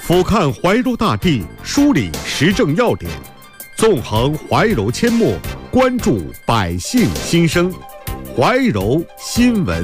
俯瞰怀柔大地，梳理时政要点，纵横怀柔阡陌，关注百姓心声。怀柔新闻。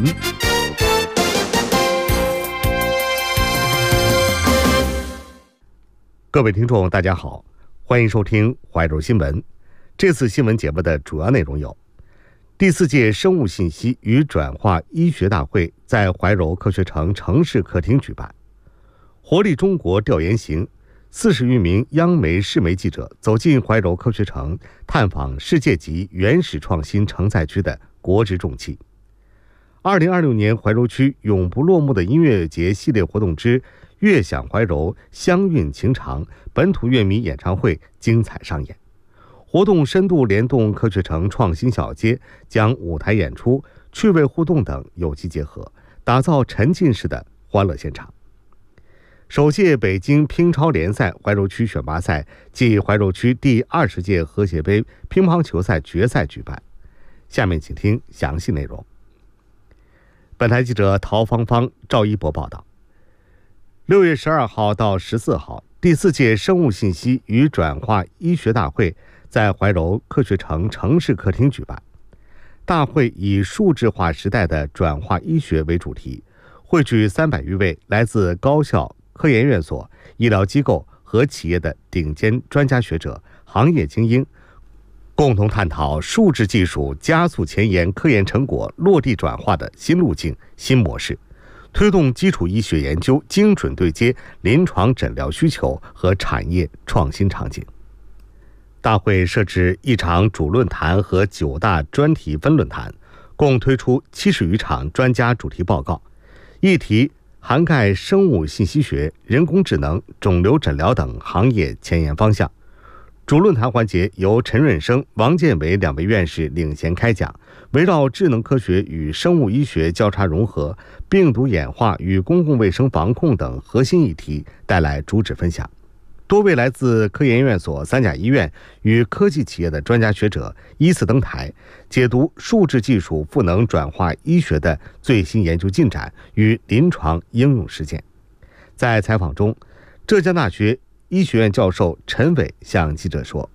各位听众，大家好，欢迎收听怀柔新闻。这次新闻节目的主要内容有：第4届生物信息与转化医学大会在怀柔科学城城市客厅举办；活力中国调研行，40余名央媒、市媒记者走进怀柔科学城，探访世界级原始创新承载区的国之重器。2026年怀柔区永不落幕的音乐节系列活动之乐享怀柔，乡韵情长本土乐迷演唱会精彩上演。活动深度联动科学城创新小街，将舞台演出、趣味互动等有机结合，打造沉浸式的欢乐现场。首届北京乒超联赛怀柔区选拔赛暨怀柔区第20届和谐杯乒乓球赛决赛举办。下面请听详细内容。本台记者陶芳芳、赵一博报道。6月12号到14号，第4届生物信息与转化医学大会在怀柔科学城城市客厅举办。大会以数字化时代的转化医学为主题，汇聚300余位来自高校、科研院所、医疗机构和企业的顶尖专家学者、行业精英，共同探讨数字技术加速前沿科研成果落地转化的新路径、新模式，推动基础医学研究精准对接临床诊疗需求和产业创新场景。大会设置1场主论坛和9大专题分论坛，共推出70余场专家主题报告，议题涵盖生物信息学、人工智能、肿瘤诊疗等行业前沿方向。主论坛环节由陈润生、王建伟2位院士领衔开讲，围绕智能科学与生物医学交叉融合、病毒演化与公共卫生防控等核心议题带来主旨分享。多位来自科研院所、3甲医院与科技企业的专家学者依次登台，解读数字技术赋能转化医学的最新研究进展与临床应用实践。在采访中，浙江大学医学院教授陈伟向记者说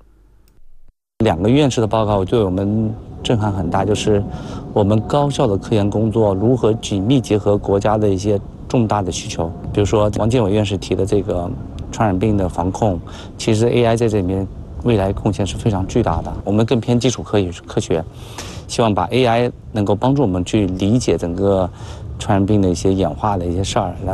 ：2个院士的报告对我们震撼很大，就是我们高校的科研工作如何紧密结合国家的一些重大的需求。比如说王建伟院士提的这个传染病的防控，其实 AI 在这里面未来贡献是非常巨大的。我们更偏基础科学，希望把 AI 能够帮助我们去理解整个传染病的一些演化的一些事儿，